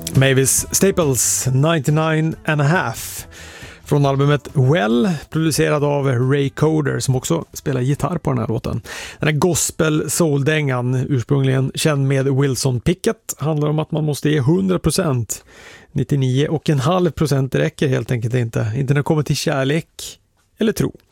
Mavis Staples 99 and a half från albumet Well, producerad av Ray Coder som också spelar gitarr på den här låten. Den här gospel-soul-dängan, ursprungligen känd med Wilson Pickett, handlar om att man måste ge 100%. 99,5% räcker helt enkelt inte när det kommer till kärlek eller tro.